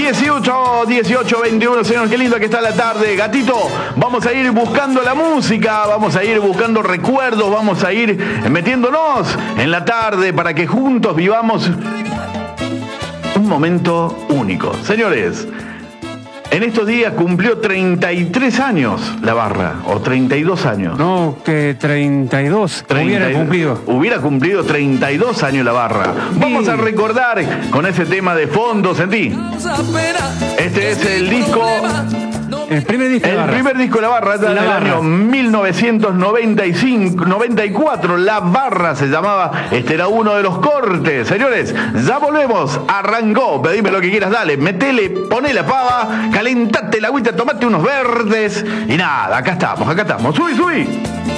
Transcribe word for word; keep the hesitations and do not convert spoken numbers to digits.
dieciocho, dieciocho, veintiuno, señor, qué lindo que está la tarde. Gatito, vamos a ir buscando la música, vamos a ir buscando recuerdos, vamos a ir metiéndonos en la tarde para que juntos vivamos un momento único. Señores, en estos días cumplió treinta y tres años la barra, o treinta y dos años. No, que treinta y dos hubiera cumplido. Hubiera cumplido treinta y dos años la barra. Vamos a recordar con ese tema de fondo, sentí. Este es el disco... El primer disco de la El barra. primer disco de la barra, La del Barra. año mil novecientos noventa y cinco, noventa y cuatro, La Barra se llamaba. Este era uno de los cortes. Señores, ya volvemos. Arrancó. Pedime lo que quieras, dale. Metele, poné la pava, calentate la agüita, tomate unos verdes. Y nada, acá estamos, acá estamos. Subí, subí.